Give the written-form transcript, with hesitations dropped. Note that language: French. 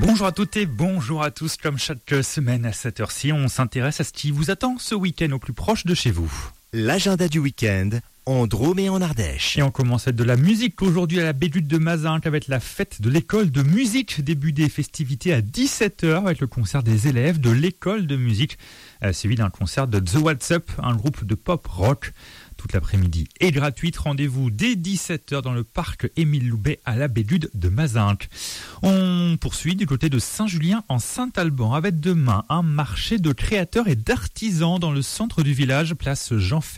Bonjour à toutes et bonjour à tous. Comme chaque semaine à cette heure-ci, on s'intéresse à ce qui vous attend ce week-end au plus proche de chez vous. L'agenda du week-end en Drôme et en Ardèche. Et on commence avec de la musique aujourd'hui à la Bédude de Mazinques avec la fête de l'école de musique. Début des festivités à 17h avec le concert des élèves de l'école de musique, suivi d'un concert de The What's Up, un groupe de pop rock. Toute l'après-midi est gratuite. Rendez-vous dès 17h dans le parc Émile Loubet à la Bédude de Mazinques. On poursuit du côté de Saint-Julien en Saint-Alban avec demain un marché de créateurs et d'artisans dans le centre du village, place Jean